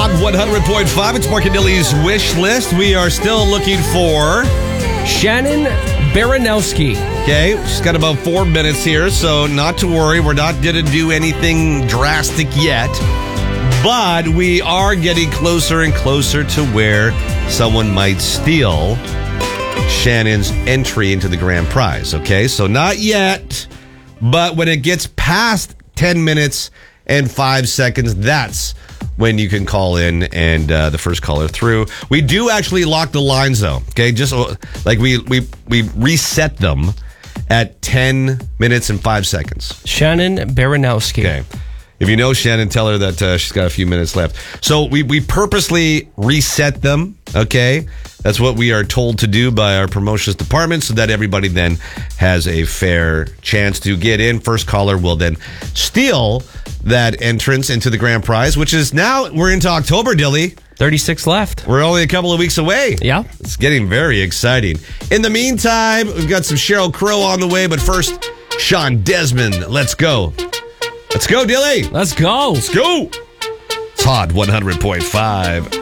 Hot 100.5. It's Mark and Dilly's wish list. We are still looking for Shannon Baranowski. Okay, she's got about 4 minutes here, so not to worry. We're not going to do anything drastic yet, but we are getting closer and closer to where someone might steal Shannon's entry into the grand prize. Okay, so not yet, but when it gets past 10 minutes and 5 seconds, that's when you can call in and the first caller through. We do actually lock the lines, though. Okay, just like we reset them at 10 minutes and 5 seconds. Shannon Baranowski. Okay. If you know Shannon, tell her that she's got a few minutes left. So we purposely reset them, okay? That's what we are told to do by our promotions department so that everybody then has a fair chance to get in. First caller will then steal that entrance into the grand prize, which is now, we're into October, Dilly. 36 left. We're only a couple of weeks away. Yeah. It's getting very exciting. In the meantime, we've got some Sheryl Crow on the way, but first, Sean Desmond. Let's go. Let's go, Dilly. Let's go. Let's go. It's Hot 100.5.